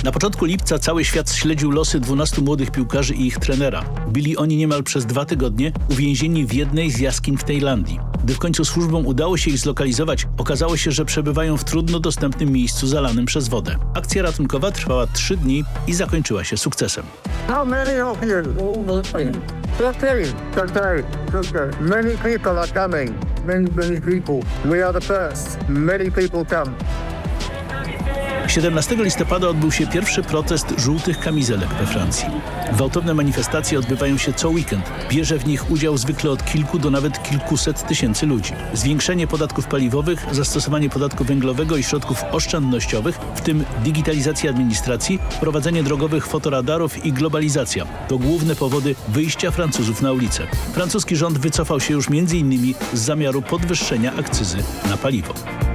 Na początku lipca cały świat śledził losy 12 młodych piłkarzy i ich trenera. Byli oni niemal przez 2 tygodnie uwięzieni w jednej z jaskiń w Tajlandii. Gdy w końcu służbom udało się ich zlokalizować, okazało się, że przebywają w trudno dostępnym miejscu zalanym przez wodę. Akcja ratunkowa trwała 3 dni i zakończyła się sukcesem. How many of you? 50. Many people are coming. Many people. We are the first. Many people come. 17 listopada odbył się pierwszy protest żółtych kamizelek we Francji. Gwałtowne manifestacje odbywają się co weekend. Bierze w nich udział zwykle od kilku do nawet kilkuset tysięcy ludzi. Zwiększenie podatków paliwowych, zastosowanie podatku węglowego i środków oszczędnościowych, w tym digitalizacja administracji, prowadzenie drogowych fotoradarów i globalizacja to główne powody wyjścia Francuzów na ulicę. Francuski rząd wycofał się już m.in. z zamiaru podwyższenia akcyzy na paliwo.